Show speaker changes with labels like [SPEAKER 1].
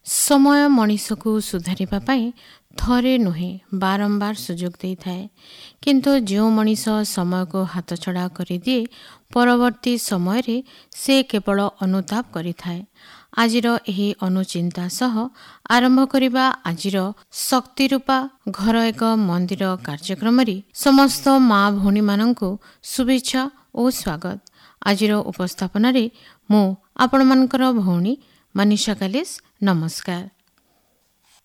[SPEAKER 1] ସମୟ ମଣିଷକୁ ସୁଧାରିବା ପାଇଁ ଥରେ ନୁହେଁ ବାରମ୍ବାର ସୁଯୋଗ ଦେଇଥାଏ। କିନ୍ତୁ ଯେଉଁ ମଣିଷ ସମୟକୁ ହାତଛଡ଼ା କରିଦିଏ ପରବର୍ତ୍ତୀ ସମୟରେ ସେ କେବଳ ଅନୁତାପ କରିଥାଏ। ଆଜିର ଏହି ଅନୁଚିନ୍ତା ସହ ଆରମ୍ଭ କରିବା ଆଜିର ଶକ୍ତିରୂପା ଘର ଏକ ମନ୍ଦିର କାର୍ଯ୍ୟକ୍ରମରେ ସମସ୍ତ ମା ଭଉଣୀମାନଙ୍କୁ ଶୁଭେଚ୍ଛା ଓ ସ୍ୱାଗତ। ଆଜିର ଉପସ୍ଥାପନାରେ ମୁଁ ଆପଣମାନଙ୍କର ଭଉଣୀ ମନୀଷା କାଲିସ୍। ନମସ୍କାର।